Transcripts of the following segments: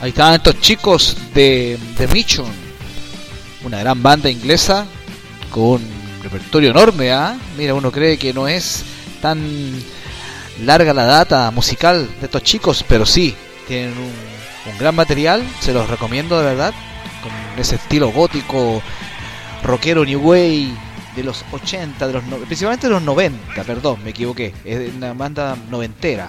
Ahí estaban estos chicos de Mission, una gran banda inglesa con un repertorio enorme, ¿eh? Mira, uno cree que no es tan larga la data musical de estos chicos, pero sí, tienen un gran material, se los recomiendo de verdad, con ese estilo gótico, rockero, new wave, de los 80, principalmente de los 90, perdón, me equivoqué, es una banda noventera.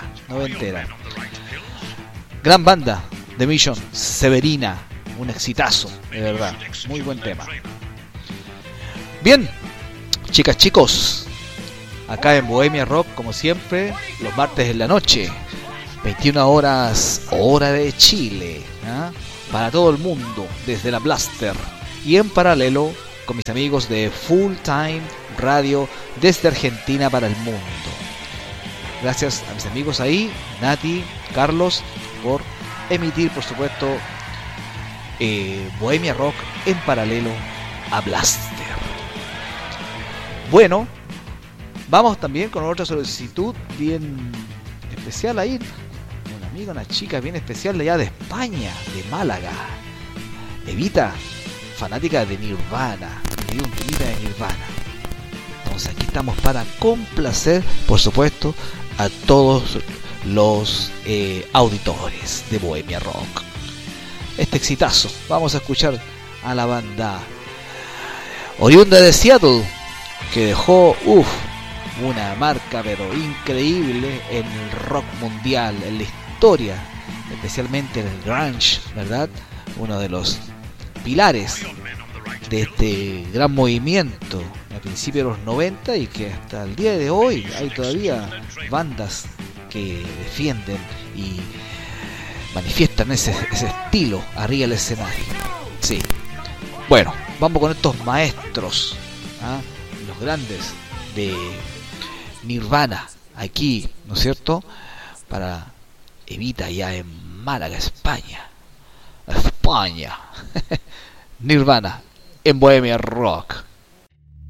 Gran banda de Mission, Severina, un exitazo, de verdad, muy buen tema. Bien, chicas, chicos, acá en Bohemia Rock, como siempre, los martes en la noche, 21 horas, hora de Chile, ¿eh? Para todo el mundo, desde la Blaster, y en paralelo con mis amigos de Full Time Radio desde Argentina para el mundo. Gracias a mis amigos ahí, Nati, Carlos, por emitir, por supuesto, Bohemia Rock en paralelo a Blaster. Bueno, vamos también con otra solicitud bien especial ahí. Un amigo, una chica bien especial de allá de España, de Málaga. Evita, fanática de Nirvana, de un temita de Nirvana. Entonces aquí estamos para complacer, por supuesto, a todos los auditores de Bohemia Rock. Este exitazo, vamos a escuchar a la banda oriunda de Seattle, que dejó una marca pero increíble en el rock mundial, en la historia, especialmente en el grunge, ¿verdad? Uno de los pilares de este gran movimiento a principios de los 90 y que hasta el día de hoy hay todavía bandas que defienden y manifiestan ese estilo arriba del escenario. Sí. Bueno, vamos con estos maestros, los grandes de Nirvana, aquí, ¿no es cierto? Para Evita, ya en Málaga, España. Nirvana en Bohemia Rock.